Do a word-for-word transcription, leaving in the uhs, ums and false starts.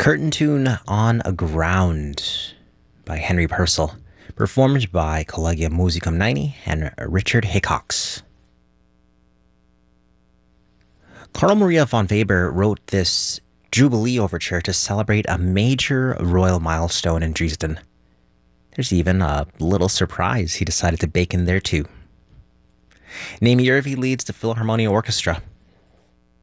Curtain Tune on a Ground by Henry Purcell, performed by Collegium Musicum ninety and Richard Hickox. Carl Maria von Weber wrote this Jubilee Overture to celebrate a major royal milestone in Dresden. There's even a little surprise he decided to bake in there too. Naomi Irving leads the Philharmonia Orchestra.